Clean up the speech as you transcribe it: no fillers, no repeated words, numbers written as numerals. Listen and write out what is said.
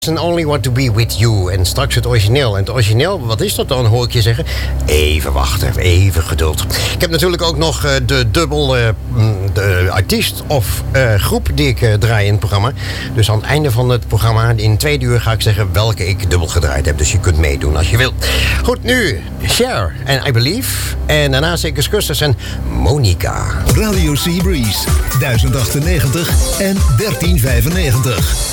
And only want to be with you. En straks het origineel. En het origineel, wat is dat dan, hoor ik je zeggen? Even wachten, even geduld. Ik heb natuurlijk ook nog de dubbel de artiest of groep die ik draai in het programma. Dus aan het einde van het programma, in 2 uur, ga ik zeggen welke ik dubbel gedraaid heb. Dus je kunt meedoen als je wilt. Goed, nu Cher en I Believe. En daarna zeker Custers en Monica. Radio Sea Breeze, 1098 en 1395.